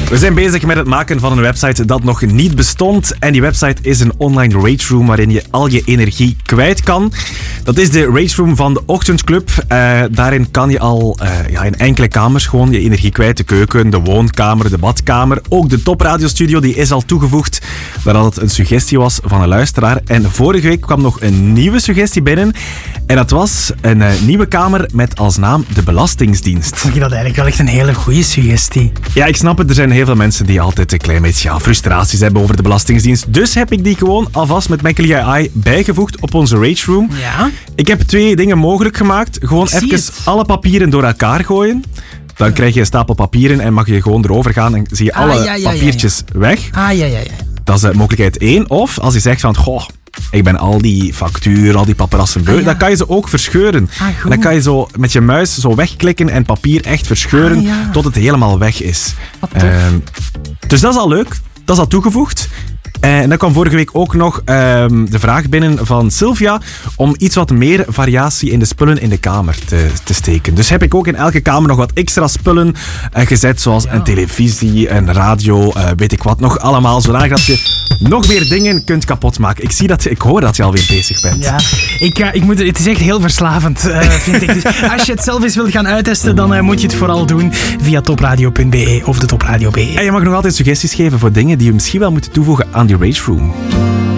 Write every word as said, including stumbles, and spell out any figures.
We zijn bezig met het maken van een website dat nog niet bestond. En die website is een online rage room waarin je al je energie kwijt kan. Dat is de rage room van de Ochtendclub. Uh, daarin kan je al uh, ja, in enkele kamers gewoon je energie kwijt. De keuken, de woonkamer, de badkamer. Ook de topradiostudio die is al toegevoegd. Nadat het een suggestie was van een luisteraar. En vorige week kwam nog een nieuwe suggestie binnen. En dat was een uh, nieuwe kamer met als naam de Belastingsdienst. Vond je dat eigenlijk wel echt een hele goede suggestie? Ja, ik snap het. Er zijn heel veel mensen die altijd een klein beetje ja, frustraties hebben over de Belastingdienst. Dus heb ik die gewoon alvast met Makkely A I bijgevoegd op onze Rage Room. Ja. Ik heb twee dingen mogelijk gemaakt. Gewoon even alle papieren door elkaar gooien. Dan krijg je een stapel papieren en mag je gewoon erover gaan en zie je alle ah, ja, ja, papiertjes ja, ja. weg. Ah, ja, ja, ja. Dat is uh, mogelijkheid één. Of als je zegt van, goh, ik ben al die factuur, al die paparassen beu, ah, ja. dan kan je ze ook verscheuren. Ah, dan kan je zo met je muis zo wegklikken en papier echt verscheuren ah, ja. tot het helemaal weg is. Wat tof. Uh, dus dat is al leuk. Dat is al toegevoegd. En dan kwam vorige week ook nog uh, de vraag binnen van Sylvia om iets wat meer variatie in de spullen in de kamer te, te steken. Dus heb ik ook in elke kamer nog wat extra spullen uh, gezet, zoals ja. een televisie, een radio, uh, weet ik wat nog allemaal, zodanig dat je nog meer dingen kunt kapotmaken. Ik zie dat, ik hoor dat je alweer bezig bent. Ja, ik, uh, ik moet, het is echt heel verslavend, uh, vind ik. Dus als je het zelf eens wilt gaan uittesten, dan uh, moet je het vooral doen via topradio punt b e of de topradio punt b e. En je mag nog altijd suggesties geven voor dingen die je misschien wel moeten toevoegen aan die Rage Room.